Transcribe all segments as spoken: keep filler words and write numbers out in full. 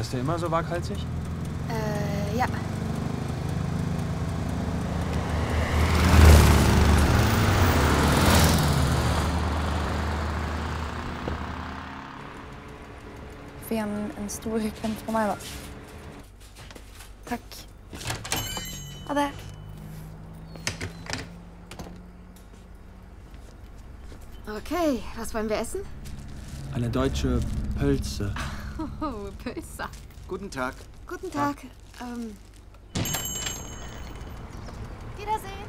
Fährst du immer so waghalsig? Äh, ja. Vi har en, en stor klem fra meg, da. Takk. Ha det. Okay, was wollen wir essen? Eine deutsche Pölze. Oh, Pölzer. Guten Tag. Guten Tag. Ähm. Wiedersehen.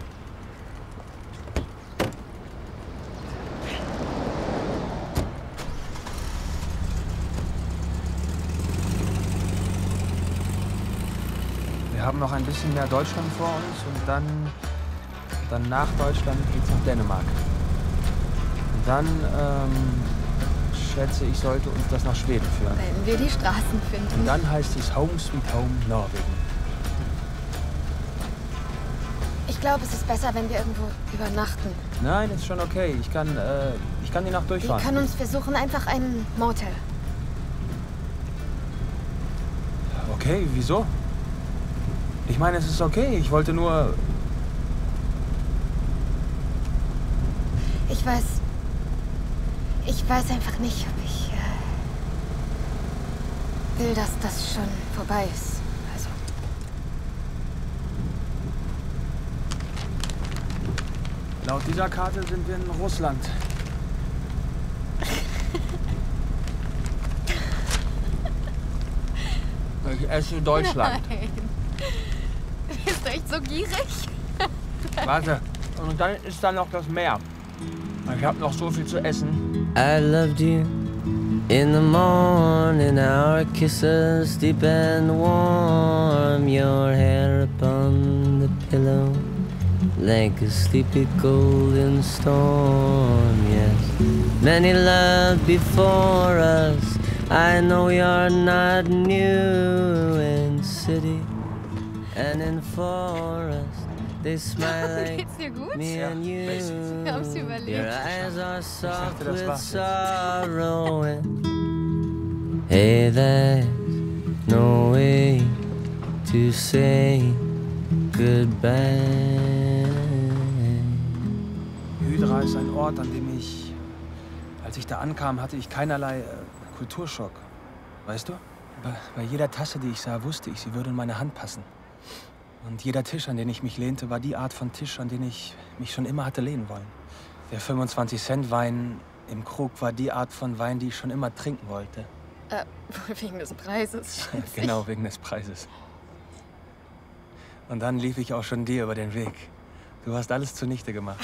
Wir haben noch ein bisschen mehr Deutschland vor uns und dann, dann nach Deutschland geht's nach Dänemark. Und dann, ähm, schätze ich, sollte uns das nach Schweden führen. Wenn wir die Straßen finden. Und dann heißt es Home Sweet Home Norwegen. Ich glaube, es ist besser, wenn wir irgendwo übernachten. Nein, ist schon okay. Ich kann, äh, ich kann die Nacht Wir durchfahren. können uns versuchen, einfach ein Motel. Okay, wieso? Ich meine, es ist okay. Ich wollte nur... Ich weiß... Ich weiß einfach nicht, ob ich äh, will, dass das schon vorbei ist. Also... Laut dieser Karte sind wir in Russland. Ich esse Deutschland. Nein. Bist du echt so gierig? Warte, und dann ist da noch das Meer. Ich habe noch so viel zu essen. I loved you in the morning, our kisses deep and warm, your hair upon the pillow like a sleepy golden storm. Yes, many loved before us. I know you're not new in city and in forest. They smile like Geht's dir gut? me and you. Wir haben's Your überlebt. eyes are soft dachte, das with war's jetzt. sorrow and hey, there's no way to say goodbye. Hydra ist ein Ort, an dem ich, als ich da ankam, hatte ich keinerlei äh, Kulturschock. Weißt du? Bei, bei jeder Tasse, die ich sah, wusste ich, sie würde in meine Hand passen. Und jeder Tisch, an den ich mich lehnte, war die Art von Tisch, an den ich mich schon immer hatte lehnen wollen. Der fünfundzwanzig Cent Wein im Krug war die Art von Wein, die ich schon immer trinken wollte. Äh, wohl wegen des Preises. Genau, wegen des Preises. Und dann lief ich auch schon dir über den Weg. Du hast alles zunichte gemacht.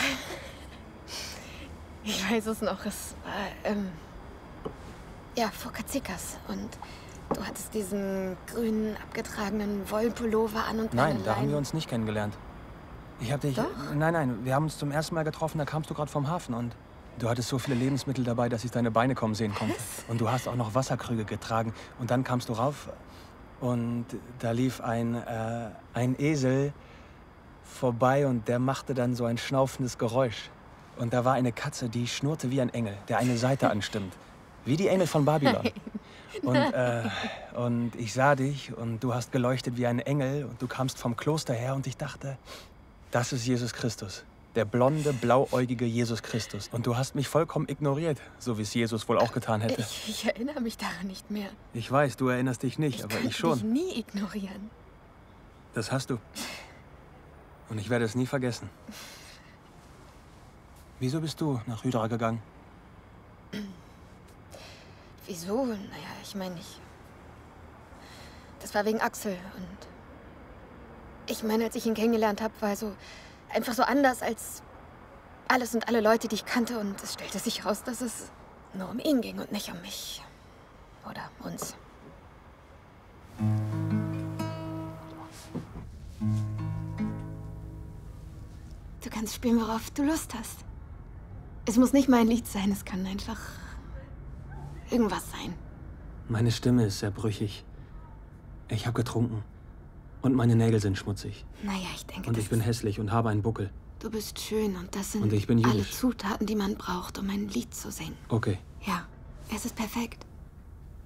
Ich weiß es noch, es war, ähm, ja, vor Katsikas. Und du hattest diesen grünen, abgetragenen Wollpullover an und Nein, deine da haben Leinen- wir uns nicht kennengelernt. Ich hab dich... Doch? Nein, nein, wir haben uns zum ersten Mal getroffen, da kamst du gerade vom Hafen und du hattest so viele Lebensmittel dabei, dass ich deine Beine kommen sehen konnte. Und du hast auch noch Wasserkrüge getragen. Und dann kamst du rauf und da lief ein, äh, ein Esel vorbei und der machte dann so ein schnaufendes Geräusch. Und da war eine Katze, die schnurrte wie ein Engel, der eine Seite anstimmt. Wie die Engel von Babylon. Und, äh, und ich sah dich und du hast geleuchtet wie ein Engel und du kamst vom Kloster her und ich dachte, das ist Jesus Christus. Der blonde, blauäugige Jesus Christus. Und du hast mich vollkommen ignoriert, so wie es Jesus wohl auch getan hätte. Ich, ich erinnere mich daran nicht mehr. Ich weiß, du erinnerst dich nicht, Ich aber könnte ich schon. dich nie ignorieren. Das hast du. Und ich werde es nie vergessen. Wieso bist du nach Hydra gegangen? Wieso? Naja, ich meine nicht. Das war wegen Axel und... Ich meine, als ich ihn kennengelernt habe, war er so... einfach so anders als alles und alle Leute, die ich kannte. Und es stellte sich heraus, dass es nur um ihn ging und nicht um mich. Oder uns. Du kannst spielen, worauf du Lust hast. Es muss nicht mein Lied sein, es kann einfach irgendwas sein. Meine Stimme ist sehr brüchig. Ich habe getrunken. Und meine Nägel sind schmutzig. Naja, ich denke, Und das ich bin ist- hässlich und habe einen Buckel. Du bist schön und das sind Und ich bin alle jüdisch. Zutaten, die man braucht, um ein Lied zu singen. Okay. Ja, es ist perfekt.